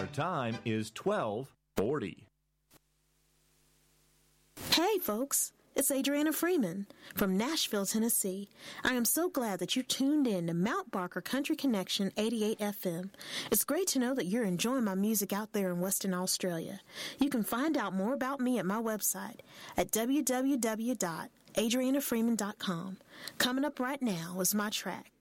Our time is 12:40. Hey, folks. It's Adriana Freeman from Nashville, Tennessee. I am so glad that you tuned in to Mount Barker Country Connection 88 FM. It's great to know that you're enjoying my music out there in Western Australia. You can find out more about me at my website at www.adrianafreeman.com. Coming up right now is my track,